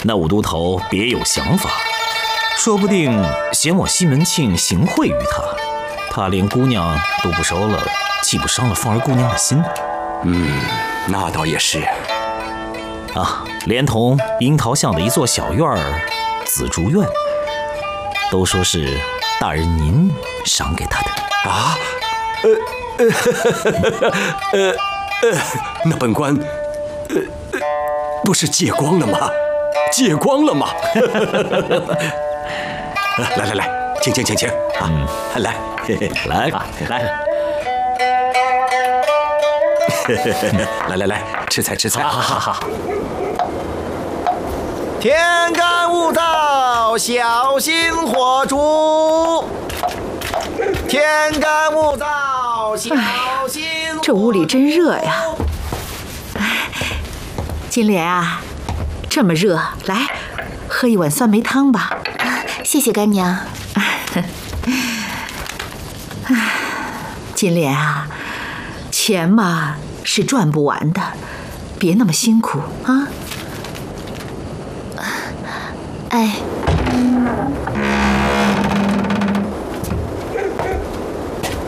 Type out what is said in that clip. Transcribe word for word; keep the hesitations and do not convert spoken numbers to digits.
那武都头别有想法，说不定嫌我西门庆行贿于他，怕连姑娘都不收了，岂不伤了凤儿姑娘的心？ 嗯，那倒也是。 啊，连同樱桃巷的一座小院儿，紫竹院，都说是大人您赏给他的。 啊？呃呃呃呃，那本官呃呃不是借光了吗？借光了吗？来来来，请请请请啊！嗯、来，嘿嘿来啊，来， 来来来，吃菜吃菜， 好好好。 天干物燥，小心火烛。天干物燥，小心火烛。 这屋里真热呀！哎，金莲啊，这么热，来喝一碗酸梅汤吧。 谢谢干娘。 金莲啊，钱嘛是赚不完的，别那么辛苦啊。 哎，